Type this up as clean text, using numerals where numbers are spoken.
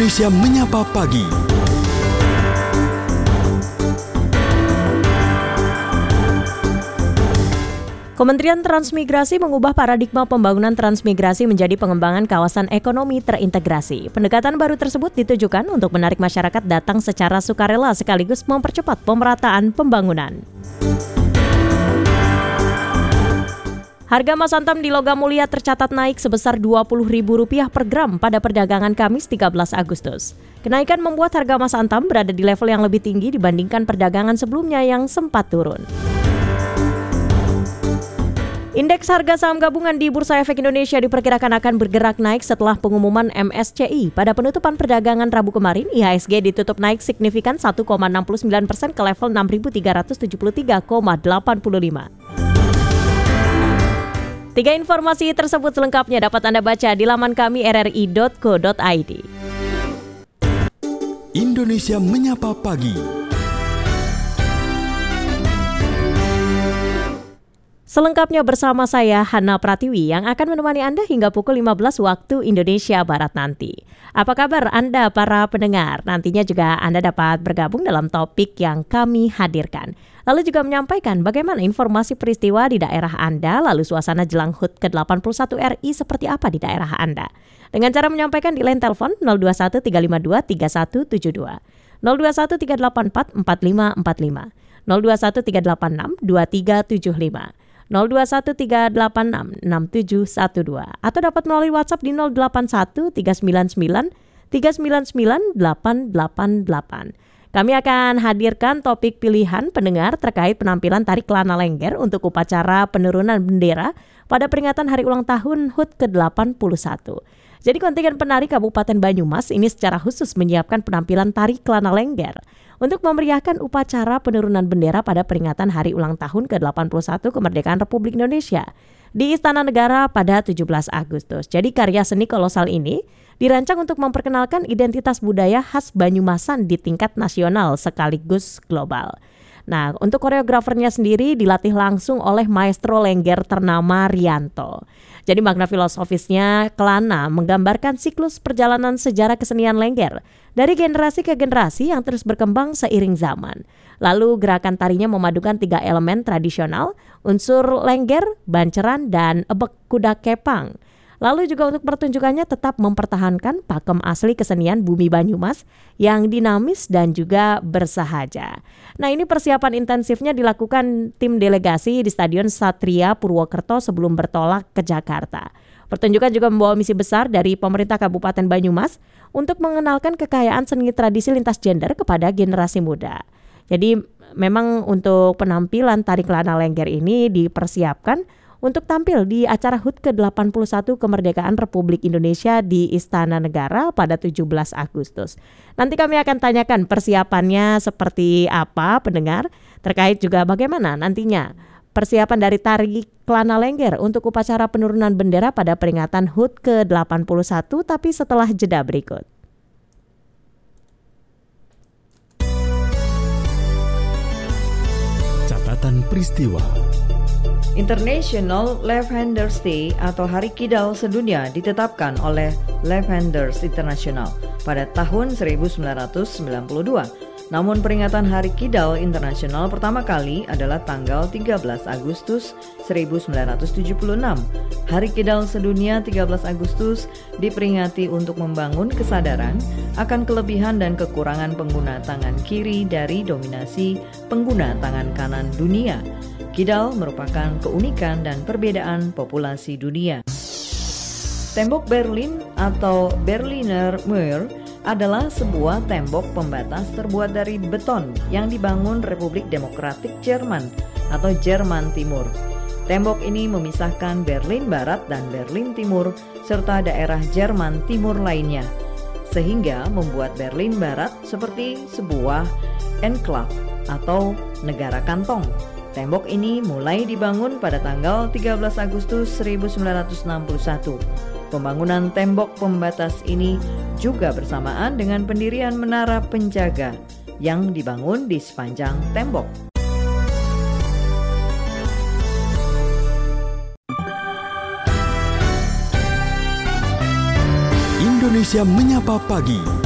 Indonesia Menyapa Pagi. Kementerian Transmigrasi mengubah paradigma pembangunan transmigrasi menjadi pengembangan kawasan ekonomi terintegrasi. Pendekatan baru tersebut ditujukan untuk menarik masyarakat datang secara sukarela sekaligus mempercepat pemerataan pembangunan. Harga emas antam di Logam Mulia tercatat naik sebesar Rp20.000 per gram pada perdagangan Kamis 13 Agustus. Kenaikan membuat harga emas antam berada di level yang lebih tinggi dibandingkan perdagangan sebelumnya yang sempat turun. Indeks harga saham gabungan di Bursa Efek Indonesia diperkirakan akan bergerak naik setelah pengumuman MSCI. Pada penutupan perdagangan Rabu kemarin, IHSG ditutup naik signifikan 1,69% ke level 6.373,85. Tiga informasi tersebut selengkapnya dapat Anda baca di laman kami rri.co.id. Indonesia Menyapa Pagi. Selengkapnya bersama saya, Hana Pratiwi, yang akan menemani Anda hingga pukul 15 waktu Indonesia Barat nanti. Apa kabar Anda para pendengar? Nantinya juga Anda dapat bergabung dalam topik yang kami hadirkan. Lalu juga menyampaikan bagaimana informasi peristiwa di daerah Anda, lalu suasana jelang HUT ke-81 RI seperti apa di daerah Anda. Dengan cara menyampaikan di line telepon 021 352 3172, 021 384 4545, 021 386 2375. 0213866712 atau dapat melalui WhatsApp di 081399399888. Kami akan hadirkan topik pilihan pendengar terkait penampilan tari Kelana Lengger untuk upacara penurunan bendera pada peringatan hari ulang tahun HUT ke-81. Jadi kontingen penari Kabupaten Banyumas ini secara khusus menyiapkan penampilan tari Kelana Lengger untuk memeriahkan upacara penurunan bendera pada peringatan hari ulang tahun ke-81 kemerdekaan Republik Indonesia di Istana Negara pada 17 Agustus. Jadi karya seni kolosal ini dirancang untuk memperkenalkan identitas budaya khas Banyumasan di tingkat nasional sekaligus global. Nah, untuk koreografernya sendiri dilatih langsung oleh maestro Lengger ternama Rianto. Jadi makna filosofisnya Kelana menggambarkan siklus perjalanan sejarah kesenian Lengger dari generasi ke generasi yang terus berkembang seiring zaman. Lalu gerakan tarinya memadukan 3 elemen tradisional, unsur Lengger, banceran, dan ebek kuda kepang. Lalu juga untuk pertunjukannya tetap mempertahankan pakem asli kesenian Bumi Banyumas yang dinamis dan juga bersahaja. Nah, ini persiapan intensifnya dilakukan tim delegasi di Stadion Satria Purwokerto sebelum bertolak ke Jakarta. Pertunjukan juga membawa misi besar dari pemerintah Kabupaten Banyumas untuk mengenalkan kekayaan seni tradisi lintas gender kepada generasi muda. Jadi memang untuk penampilan tari Kelana Lengger ini dipersiapkan untuk tampil di acara HUT ke-81 kemerdekaan Republik Indonesia di Istana Negara pada 17 Agustus. Nanti kami akan tanyakan persiapannya seperti apa pendengar, terkait juga bagaimana nantinya persiapan dari tari Kelana Lengger untuk upacara penurunan bendera pada peringatan HUT ke-81 tapi setelah jeda berikut. Catatan peristiwa. International Left-Handers Day atau Hari Kidal Sedunia ditetapkan oleh Left-Handers International pada tahun 1992. Namun peringatan Hari Kidal Internasional pertama kali adalah tanggal 13 Agustus 1976. Hari Kidal Sedunia 13 Agustus diperingati untuk membangun kesadaran akan kelebihan dan kekurangan pengguna tangan kiri dari dominasi pengguna tangan kanan dunia. Kidal merupakan keunikan dan perbedaan populasi dunia. Tembok Berlin atau Berliner Mauer adalah sebuah tembok pembatas terbuat dari beton yang dibangun Republik Demokratik Jerman atau Jerman Timur. Tembok ini memisahkan Berlin Barat dan Berlin Timur serta daerah Jerman Timur lainnya, sehingga membuat Berlin Barat seperti sebuah enclave atau negara kantong. Tembok ini mulai dibangun pada tanggal 13 Agustus 1961. Pembangunan tembok pembatas ini juga bersamaan dengan pendirian menara penjaga yang dibangun di sepanjang tembok. Indonesia Menyapa Pagi.